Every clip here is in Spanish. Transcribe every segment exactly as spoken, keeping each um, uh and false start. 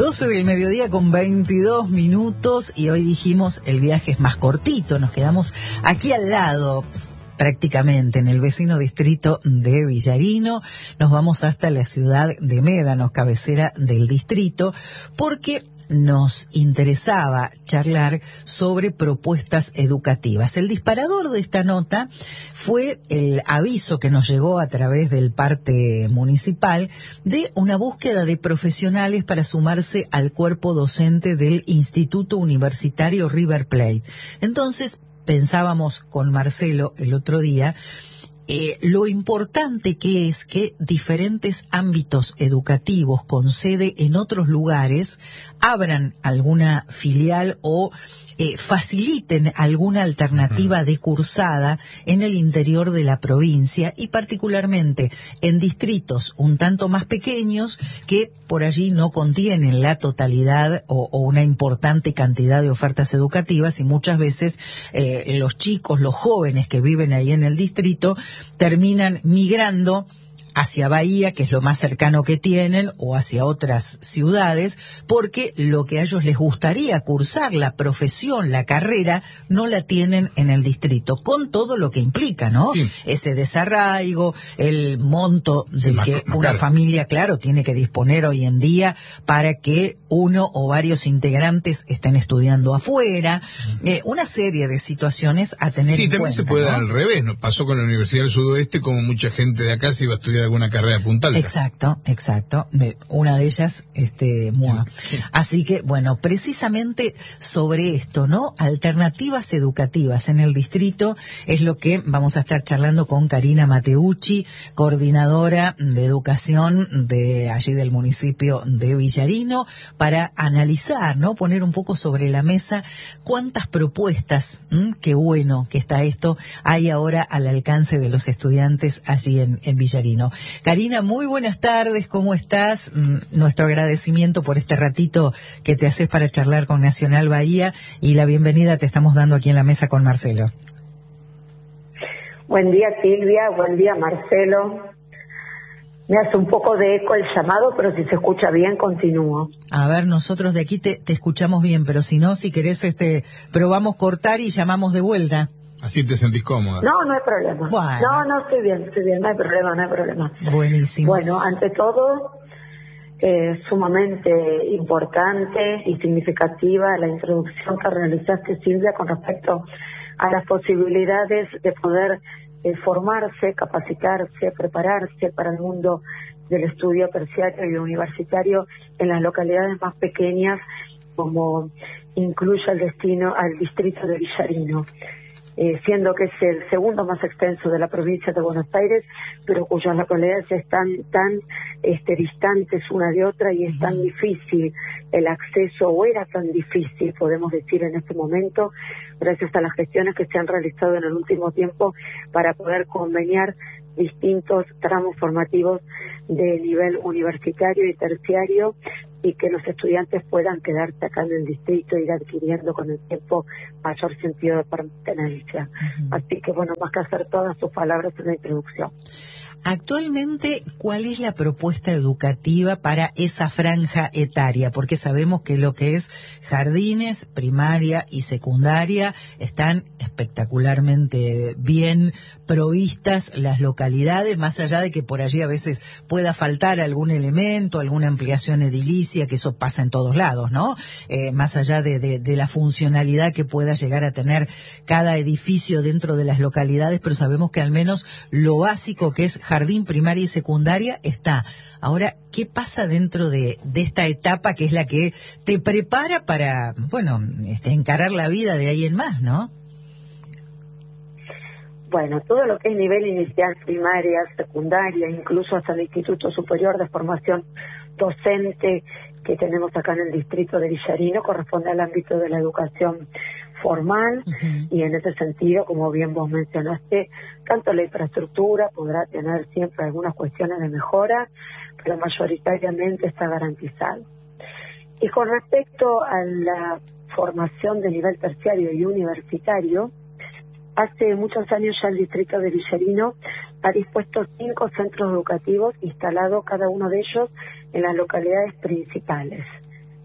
doce del mediodía con veintidós minutos y hoy dijimos el viaje es más cortito, nos quedamos aquí al lado prácticamente en el vecino distrito de Villarino, nos vamos hasta la ciudad de Médanos, cabecera del distrito, porque nos interesaba charlar sobre propuestas educativas. El disparador de esta nota fue el aviso que nos llegó a través del parte municipal de una búsqueda de profesionales para sumarse al cuerpo docente del Instituto Universitario River Plate. Entonces, pensábamos con Marcelo el otro día Eh, lo importante que es que diferentes ámbitos educativos con sede en otros lugares abran alguna filial o eh, faciliten alguna alternativa uh-huh. de cursada en el interior de la provincia y particularmente en distritos un tanto más pequeños que por allí no contienen la totalidad o, o una importante cantidad de ofertas educativas y muchas veces eh, los chicos, los jóvenes que viven ahí en el distrito terminan migrando hacia Bahía, que es lo más cercano que tienen, o hacia otras ciudades, porque lo que a ellos les gustaría cursar, la profesión, la carrera, no la tienen en el distrito, con todo lo que implica, ¿no? Sí. Ese desarraigo, el monto del sí, que más, una más familia, claro, tiene que disponer hoy en día para que uno o varios integrantes estén estudiando afuera, eh, una serie de situaciones a tener sí, en cuenta. Sí, también se puede ¿no? dar al revés, ¿no? Pasó con la Universidad del Sudoeste, como mucha gente de acá se iba a estudiar alguna carrera puntal. Exacto, exacto. Una de ellas, este, M U A. Así que, bueno, precisamente sobre esto, ¿no? Alternativas educativas en el distrito es lo que vamos a estar charlando con Karina Mateucci, coordinadora de educación de allí del municipio de Villarino, para analizar, ¿no? Poner un poco sobre la mesa cuántas propuestas, ¿m? Qué bueno que está esto, hay ahora al alcance de los estudiantes allí en, en Villarino. Karina, muy buenas tardes, ¿cómo estás? Nuestro agradecimiento por este ratito que te haces para charlar con Nacional Bahía y la bienvenida te estamos dando aquí en la mesa con Marcelo. Buen día, Silvia, buen día, Marcelo. Me hace un poco de eco el llamado, pero si se escucha bien, continúo. A ver, nosotros de aquí te, te escuchamos bien, pero si no, si querés, este, probamos cortar y llamamos de vuelta. Así te sentís cómoda. No, no hay problema. Bueno. No, no, estoy bien, estoy bien, no hay problema, no hay problema. Buenísimo. Bueno, ante todo, eh, sumamente importante y significativa la introducción que realizaste, Silvia, con respecto a las posibilidades de poder eh, formarse, capacitarse, prepararse para el mundo del estudio terciario y universitario en las localidades más pequeñas, como incluye el destino al distrito de Villarino. Eh, siendo que es el segundo más extenso de la provincia de Buenos Aires, pero cuyas localidades están tan este, distantes una de otra y es tan difícil el acceso, o era tan difícil, podemos decir en este momento, gracias a las gestiones que se han realizado en el último tiempo para poder conveniar distintos tramos formativos de nivel universitario y terciario, y que los estudiantes puedan quedarse acá en el distrito e ir adquiriendo con el tiempo mayor sentido de pertenencia. Uh-huh. Así que, bueno, más que hacer todas sus palabras en la introducción. Actualmente, ¿cuál es la propuesta educativa para esa franja etaria? Porque sabemos que lo que es jardines, primaria y secundaria están espectacularmente bien provistas las localidades, más allá de que por allí a veces pueda faltar algún elemento, alguna ampliación edilicia, que eso pasa en todos lados, ¿no? Eh, más allá de, de, de la funcionalidad que pueda llegar a tener cada edificio dentro de las localidades, pero sabemos que al menos lo básico que es jardín, primaria y secundaria está. Ahora, ¿qué pasa dentro de, de esta etapa que es la que te prepara para, bueno, este, encarar la vida de ahí en más, ¿no? Bueno, todo lo que es nivel inicial, primaria, secundaria, incluso hasta el Instituto Superior de Formación Docente que tenemos acá en el distrito de Villarino, corresponde al ámbito de la educación formal. Uh-huh. Y en ese sentido, como bien vos mencionaste, tanto la infraestructura podrá tener siempre algunas cuestiones de mejora, pero mayoritariamente está garantizado. Y con respecto a la formación de nivel terciario y universitario, hace muchos años ya el distrito de Villarino ha dispuesto cinco centros educativos instalados cada uno de ellos en las localidades principales.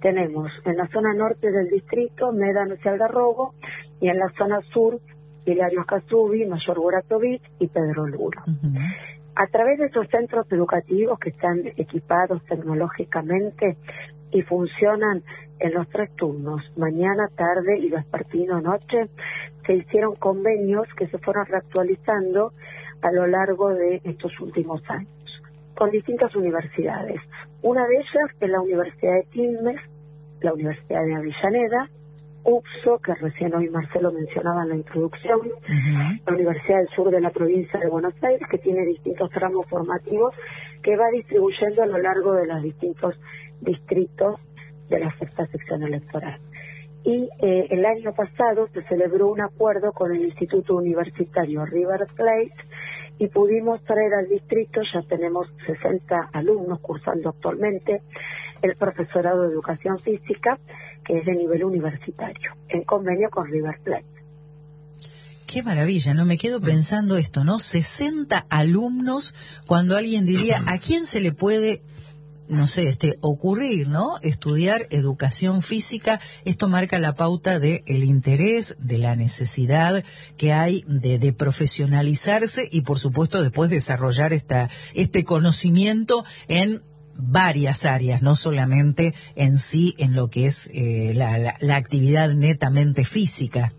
tenemos en la zona norte del distrito Médanos y Algarrobo, y en la zona sur Hilario Casubi, Mayor Buratovich y Pedro Luro. Uh-huh. A través de estos centros educativos que están equipados tecnológicamente y funcionan en los tres turnos, mañana, tarde y vespertino, noche, se hicieron convenios que se fueron reactualizando a lo largo de estos últimos años, con distintas universidades. Una de ellas es la Universidad de Quilmes, la Universidad de Avellaneda, U P S O, que recién hoy Marcelo mencionaba en la introducción, uh-huh. la Universidad del Sur de la provincia de Buenos Aires, que tiene distintos tramos formativos que va distribuyendo a lo largo de los distintos distritos de la sexta sección electoral. Y eh, el año pasado se celebró un acuerdo con el Instituto Universitario River Plate y pudimos traer al distrito, ya tenemos sesenta alumnos cursando actualmente el profesorado de educación física, que es de nivel universitario, en convenio con River Plate. Qué maravilla, ¿no? Me quedo pensando esto, ¿no? sesenta alumnos, cuando alguien diría, ¿a quién se le puede, no sé, este, ocurrir, ¿no? Estudiar educación física? Esto marca la pauta de el interés, de la necesidad que hay de, de profesionalizarse y, por supuesto, después desarrollar esta, este conocimiento en varias áreas, no solamente en sí en lo que es eh, la, la, la actividad netamente física.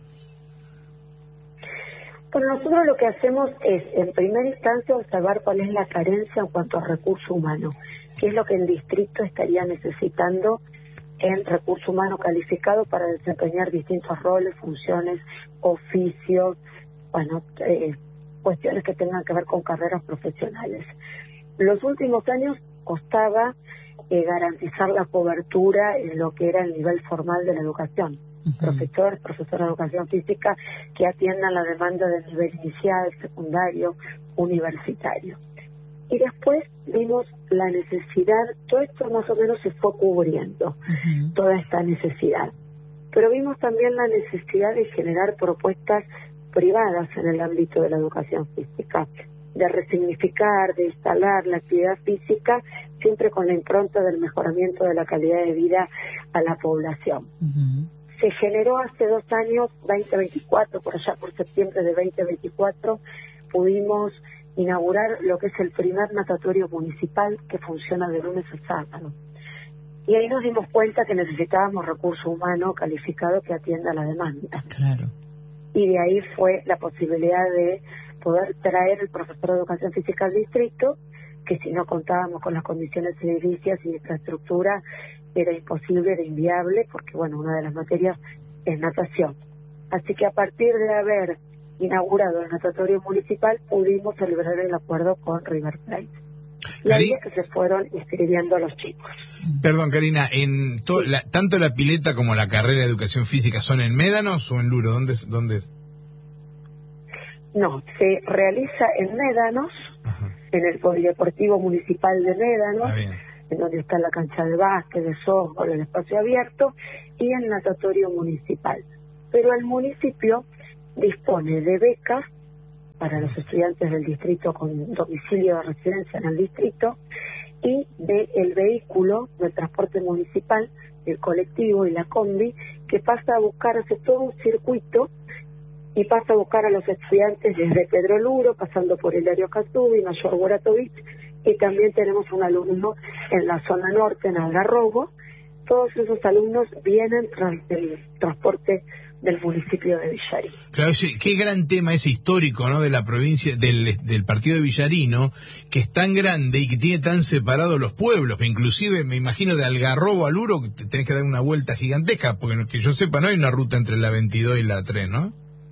Bueno, nosotros lo que hacemos es, en primera instancia, observar cuál es la carencia en cuanto a recurso humano, qué es lo que el distrito estaría necesitando en recurso humano calificado para desempeñar distintos roles, funciones, oficios, bueno, eh, cuestiones que tengan que ver con carreras profesionales. Los últimos años costaba eh, garantizar la cobertura en lo que era el nivel formal de la educación. Uh-huh. Profesores, profesoras de educación física que atiendan la demanda del nivel inicial, secundario, universitario. Y después vimos la necesidad, todo esto más o menos se fue cubriendo, uh-huh. toda esta necesidad. Pero vimos también la necesidad de generar propuestas privadas en el ámbito de la educación física, de resignificar, de instalar la actividad física, siempre con la impronta del mejoramiento de la calidad de vida a la población. Uh-huh. Se generó hace dos años, veinte veinticuatro, por allá por septiembre de veinte veinticuatro, pudimos inaugurar lo que es el primer natatorio municipal que funciona de lunes a sábado. Y ahí nos dimos cuenta que necesitábamos recurso humano calificado que atienda la demanda. Claro. Y de ahí fue la posibilidad de poder traer el profesor de educación física al distrito, que si no contábamos con las condiciones edilicias y infraestructura era imposible, era inviable, porque bueno, una de las materias es natación. Así que a partir de haber inaugurado el natatorio municipal pudimos celebrar el acuerdo con River Plate. Y ahí es que se fueron inscribiendo los chicos. Perdón, Karina, en to, sí. la, ¿tanto la pileta como la carrera de educación física son en Médanos o en Luro? ¿Dónde es? ¿Dónde es? No, se realiza en Médanos, ajá, en el Polideportivo Municipal de Médanos, en donde está la cancha de básquet, de softball, el espacio abierto, y el natatorio municipal. Pero el municipio dispone de becas para los estudiantes del distrito con domicilio de residencia en el distrito y del vehículo del transporte municipal, el colectivo y la combi, que pasa a buscar, hace todo un circuito y pasa a buscar a los estudiantes desde Pedro Luro, pasando por Hilario Casubi, Mayor Buratovich, y también tenemos un alumno en la zona norte, en Algarrobo. Todos esos alumnos vienen tras el transporte del municipio de Villarino. Claro, ese, qué gran tema ese histórico, ¿no? De la provincia, del, del partido de Villarino, que es tan grande y que tiene tan separados los pueblos, inclusive me imagino de Algarrobo a Luro tenés que dar una vuelta gigantesca, porque que yo sepa no hay una ruta entre la veintidós y la tres, ¿no?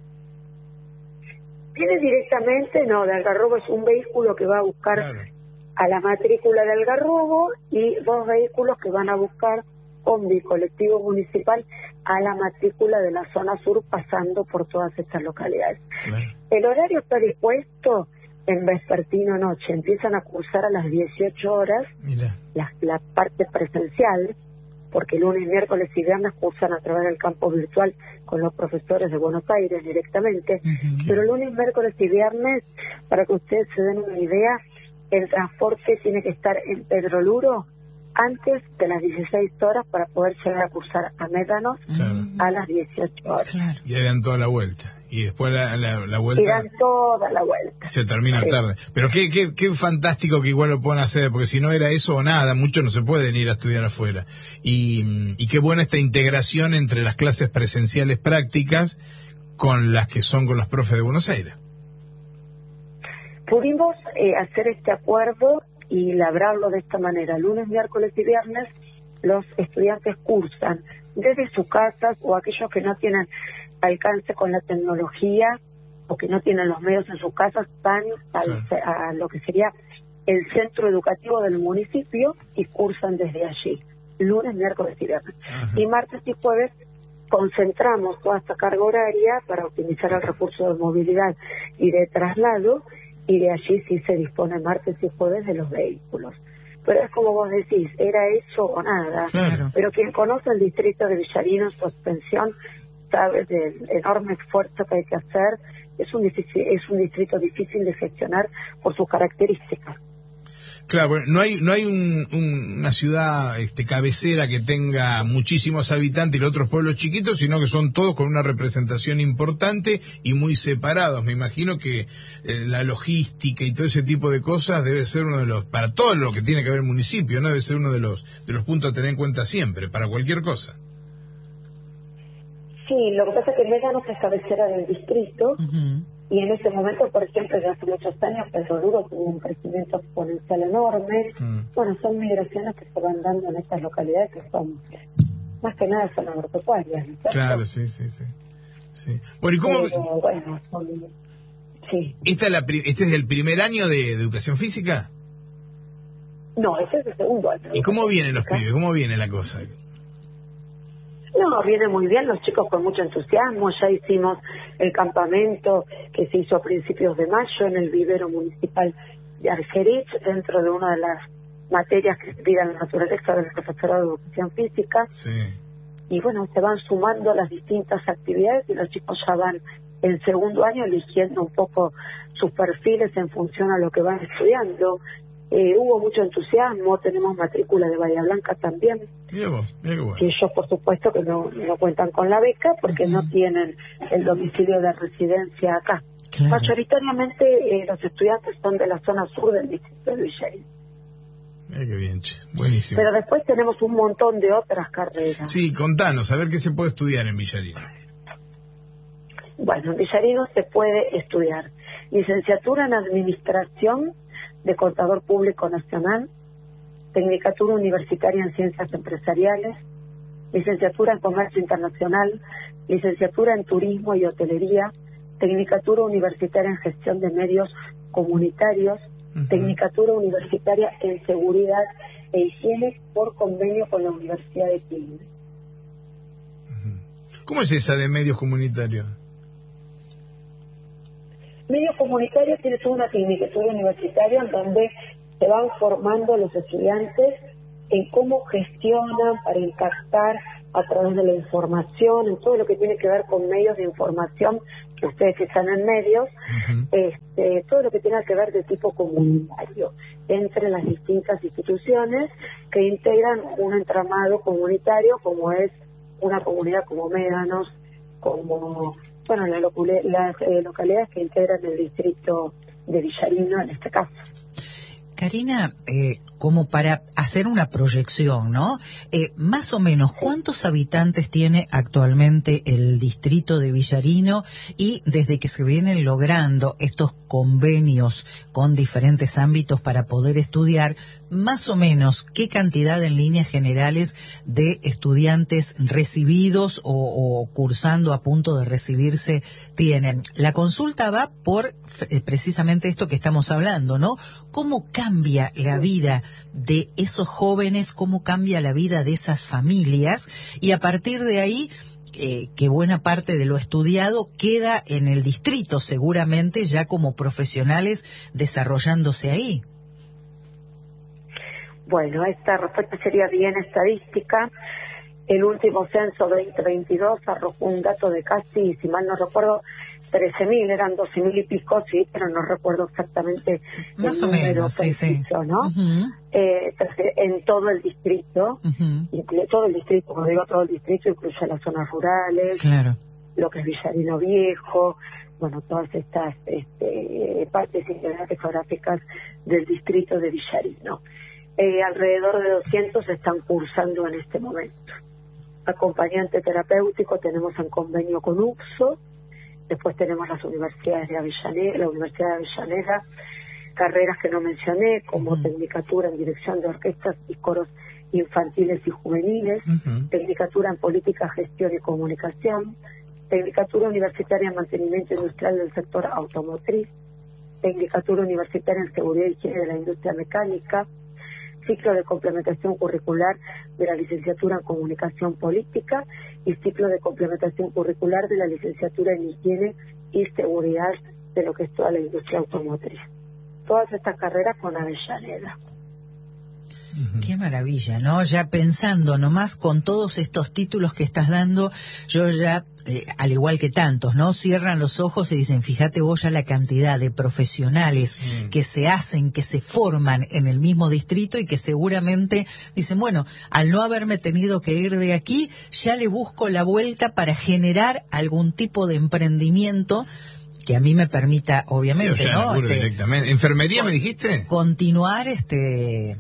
Viene directamente, no, de Algarrobo es un vehículo que va a buscar, claro, a la matrícula de Algarrobo y dos vehículos que van a buscar combi, colectivo municipal, a la matrícula de la zona sur, pasando por todas estas localidades. Claro. El horario está dispuesto en vespertino noche, empiezan a cursar a las dieciocho horas, la, la parte presencial, porque lunes, miércoles y viernes cursan a través del campo virtual con los profesores de Buenos Aires directamente, uh-huh, pero lunes, miércoles y viernes, para que ustedes se den una idea, el transporte tiene que estar en Pedro Luro antes de las dieciséis horas para poder llegar a cursar a Médanos Claro. a las dieciocho horas. Claro. Y ahí dan toda la vuelta. Y después la, la, la vuelta... Y dan toda la vuelta. Se termina Sí. tarde. Pero qué, qué, qué fantástico que igual lo puedan hacer, porque si no era eso o nada, muchos no se pueden ir a estudiar afuera. Y, y qué buena esta integración entre las clases presenciales prácticas con las que son con los profes de Buenos Aires. Pudimos eh, hacer este acuerdo y labrarlo de esta manera. Lunes, miércoles y viernes los estudiantes cursan desde sus casas, o aquellos que no tienen alcance con la tecnología o que no tienen los medios en sus casas van al, Claro. a lo que sería el centro educativo del municipio y cursan desde allí, lunes, miércoles y viernes. Ajá. Y martes y jueves concentramos toda esta carga horaria para optimizar el recurso de movilidad y de traslado, y de allí sí se dispone martes y jueves de los vehículos. Pero es como vos decís, era eso o nada. Claro. Pero quien conoce el distrito de Villarino, su extensión, sabe del enorme esfuerzo que hay que hacer. Es un, es un distrito difícil de gestionar por sus características. Claro, bueno, no hay no hay un, un- una ciudad este, cabecera que tenga muchísimos habitantes y los otros pueblos chiquitos, sino que son todos con una representación importante y muy separados. Me imagino que eh, la logística y todo ese tipo de cosas debe ser uno de los, para todo lo que tiene que ver el municipio, ¿no? Debe ser uno de los de los puntos a tener en cuenta siempre, para cualquier cosa. Sí, lo que pasa es que Médanos es cabecera del distrito. Ujú. Y en ese momento, por ejemplo, ya hace muchos años, Pedro Duro tuvo un crecimiento exponencial enorme. Mm. Bueno, son migraciones que se van dando en estas localidades que son, más que nada, son agropecuarias, ¿no es cierto? Claro, sí, sí, sí. sí. Bueno, ¿y cómo? Pero, bueno, son... Sí. Esta es la, pri- ¿Este es el primer año de, de educación física? No, ese es el segundo año. ¿Y cómo vienen los pibes? ¿Cómo viene la cosa? No, viene muy bien, los chicos con mucho entusiasmo. Ya hicimos el campamento que se hizo a principios de mayo en el vivero municipal de Argerich, dentro de una de las materias que estudian la naturaleza del profesorado de educación física. Sí. Y bueno, se van sumando las distintas actividades y los chicos ya van en segundo año eligiendo un poco sus perfiles en función a lo que van estudiando. Eh, hubo mucho entusiasmo, tenemos matrícula de Bahía Blanca también, Mira vos, mira qué bueno. que ellos por supuesto que no, no cuentan con la beca porque Ujú. no tienen el domicilio de residencia acá. Claro. Mayoritariamente eh, los estudiantes son de la zona sur del distrito de Villarino. Mira qué bien, che. Buenísimo. Pero después tenemos un montón de otras carreras. Sí, contanos, a ver qué se puede estudiar en Villarino. Bueno, en Villarino se puede estudiar licenciatura en Administración de Contador Público Nacional, Tecnicatura Universitaria en Ciencias Empresariales, Licenciatura en Comercio Internacional, Licenciatura en Turismo y Hotelería, Tecnicatura Universitaria en Gestión de Medios Comunitarios, Ujú. Tecnicatura Universitaria en Seguridad e Higiene por convenio con la Universidad de Quilmes. ¿Cómo es esa de medios comunitarios? Medios comunitarios tiene toda una tecnicatura universitaria en donde se van formando los estudiantes en cómo gestionan para impactar a través de la información, en todo lo que tiene que ver con medios de información, que ustedes que están en medios, Ujú. este, todo lo que tenga que ver de tipo comunitario, entre las distintas instituciones que integran un entramado comunitario como es una comunidad como Médanos, como bueno la locule- las eh, localidades que integran el distrito de Villarino en este caso. Karina, eh, como para hacer una proyección, ¿no? Eh, más o menos, ¿cuántos habitantes tiene actualmente el distrito de Villarino? Y desde que se vienen logrando estos convenios con diferentes ámbitos para poder estudiar, más o menos, ¿qué cantidad en líneas generales de estudiantes recibidos o, o cursando a punto de recibirse tienen? La consulta va por eh, precisamente esto que estamos hablando, ¿no? ¿Cómo cambia la vida de esos jóvenes? ¿Cómo cambia la vida de esas familias? Y a partir de ahí, eh, que buena parte de lo estudiado queda en el distrito, seguramente ya como profesionales desarrollándose ahí. Bueno, esta respuesta sería bien estadística. El último censo veinte veintidós arrojó un dato de casi, si mal no recuerdo, trece mil, eran doce mil y pico, sí, pero no recuerdo exactamente Más el o número menos, preciso, sí, sí. ¿no? Uh-huh. Eh, en todo el distrito, Uh-huh. incluye todo el distrito, como digo, todo el distrito incluye las zonas rurales, claro, lo que es Villarino Viejo, bueno, todas estas este, partes integrantes geográficas del distrito de Villarino. Eh, alrededor de doscientos están cursando en este momento. Acompañante terapéutico tenemos en convenio con U P S O, después tenemos las universidades de Avellaneda, la Universidad de Avellaneda, carreras que no mencioné, como uh-huh. Tecnicatura en Dirección de Orquestas y Coros Infantiles y Juveniles, uh-huh. Tecnicatura en Política, Gestión y Comunicación, Tecnicatura Universitaria en Mantenimiento Industrial del Sector Automotriz, Tecnicatura Universitaria en Seguridad y Higiene de la Industria Mecánica, ciclo de complementación curricular de la licenciatura en Comunicación Política y ciclo de complementación curricular de la licenciatura en Higiene y Seguridad de lo que es toda la industria automotriz. Todas estas carreras con Avellaneda. Qué maravilla, ¿no? Ya pensando nomás con todos estos títulos que estás dando, yo ya, eh, al igual que tantos, ¿no? Cierran los ojos y dicen, fíjate vos ya la cantidad de profesionales sí. que se hacen, que se forman en el mismo distrito y que seguramente dicen, bueno, al no haberme tenido que ir de aquí, ya le busco la vuelta para generar algún tipo de emprendimiento que a mí me permita, obviamente, sí, o sea, ¿no? Este, directamente. ¿Enfermería me dijiste? Continuar, este...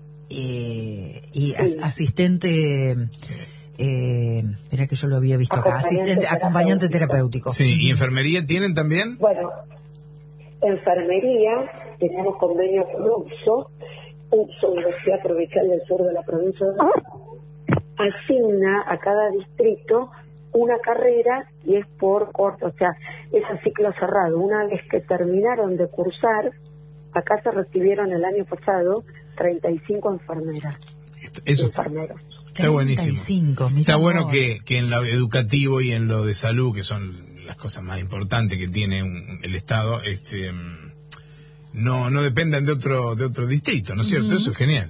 Eh, y as, asistente, eh, era que yo lo había visto acá, acompañante asistente, terapéutico. acompañante terapéutico. Sí, ¿y enfermería tienen también? Bueno, enfermería, tenemos convenio con U P S O, U P S O, Universidad Provincial del Sur de la Provincia de Buenos Aires, asigna a cada distrito una carrera y es por corto, o sea, es a ciclo cerrado. Una vez que terminaron de cursar, acá se recibieron el año pasado treinta y cinco enfermeras. Eso enfermeros. Está buenísimo. treinta y cinco, está bueno que, que en lo educativo y en lo de salud, que son las cosas más importantes que tiene un, el Estado, este no no dependan de otro de otro distrito, ¿no es cierto? Uh-huh. Eso es genial.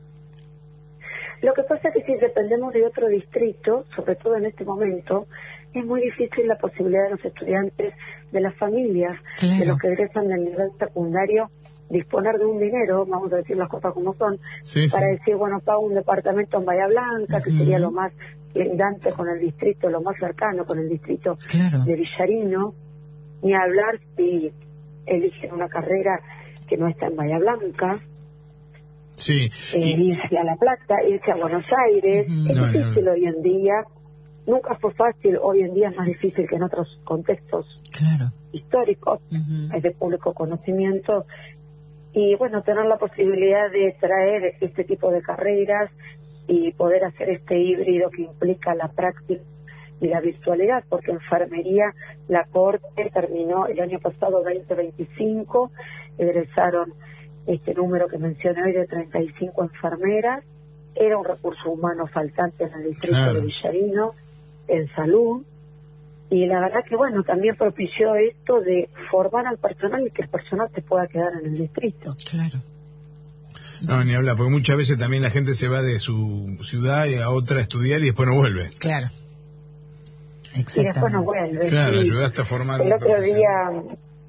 Lo que pasa es que si dependemos de otro distrito, sobre todo en este momento, es muy difícil la posibilidad de los estudiantes, de las familias, claro. de los que egresan del nivel secundario, disponer de un dinero, vamos a decir las cosas como son, sí, para sí. decir, bueno, pago un departamento en Bahía Blanca, uh-huh. que sería lo más lindante con el distrito, lo más cercano con el distrito claro. de Villarino, ni hablar si eligen una carrera que no está en Bahía Blanca, sí. eh, y... irse a La Plata, irse a Buenos Aires, uh-huh. es no, difícil no. hoy en día, nunca fue fácil, hoy en día es más difícil que en otros contextos claro. históricos, uh-huh. es de público conocimiento. Y bueno, tener la posibilidad de traer este tipo de carreras y poder hacer este híbrido que implica la práctica y la virtualidad, porque enfermería, la corte terminó el año pasado veinte veinticinco, egresaron este número que mencioné hoy de treinta y cinco enfermeras, era un recurso humano faltante en el distrito claro. de Villarino, en salud, y la verdad que bueno, también propició esto de formar al personal y que el personal se pueda quedar en el distrito. Claro. No, ni hablar, porque muchas veces también la gente se va de su ciudad y a otra a estudiar y después no vuelve. Claro. Exactamente. Y después no vuelve. Claro, sí. ayudaste a formar. El otro día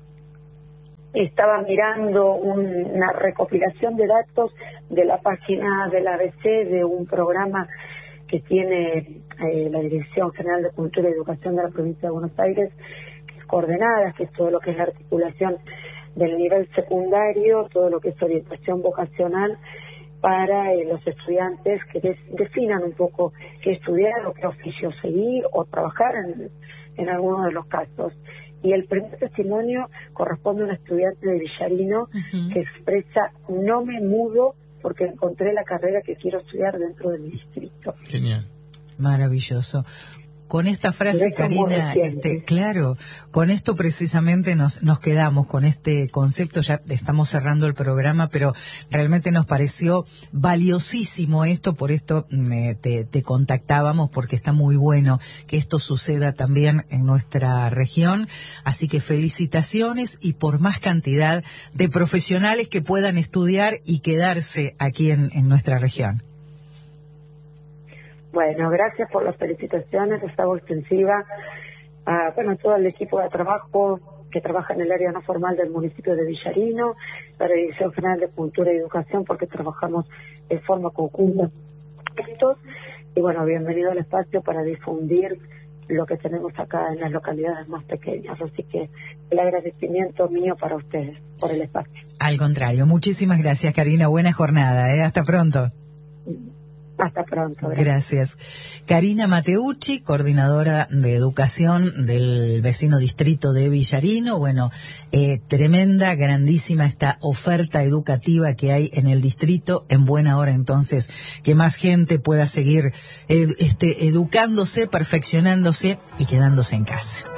estaba mirando un, una recopilación de datos de la página del A B C de un programa que tiene eh, la Dirección General de Cultura y Educación de la Provincia de Buenos Aires, que es coordenadas, que es todo lo que es la articulación del nivel secundario, todo lo que es orientación vocacional para eh, los estudiantes que des, definan un poco qué estudiar o qué oficio seguir o trabajar en, en algunos de los casos. Y el primer testimonio corresponde a un estudiante de Villarino uh-huh. que expresa, no me mudo porque encontré la carrera que quiero estudiar dentro de mi distrito. Genial. Maravilloso. Con esta frase, Karina, este, claro, con esto precisamente nos, nos quedamos, con este concepto, ya estamos cerrando el programa, pero realmente nos pareció valiosísimo esto, por esto eh, te, te contactábamos, porque está muy bueno que esto suceda también en nuestra región, así que felicitaciones y por más cantidad de profesionales que puedan estudiar y quedarse aquí en, en nuestra región. Bueno, gracias por las felicitaciones, les hago extensiva a bueno, todo el equipo de trabajo que trabaja en el área no formal del municipio de Villarino, la Dirección General de Cultura y Educación, porque trabajamos de forma conjunta estos. Y bueno, bienvenido al espacio para difundir lo que tenemos acá en las localidades más pequeñas. Así que el agradecimiento mío para ustedes por el espacio. Al contrario, muchísimas gracias, Karina. Buena jornada, ¿eh? Hasta pronto. Hasta pronto. Gracias. gracias. Karina Mateucci, coordinadora de educación del vecino distrito de Villarino. Bueno, eh, tremenda, grandísima esta oferta educativa que hay en el distrito. En buena hora, entonces, que más gente pueda seguir eh, este, educándose, perfeccionándose y quedándose en casa.